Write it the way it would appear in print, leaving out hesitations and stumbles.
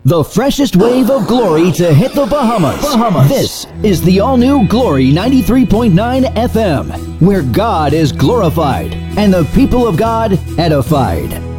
The freshest wave of glory to hit the Bahamas. This is the all-new Glory 93.9 FM, where God is glorified and the people of God edified.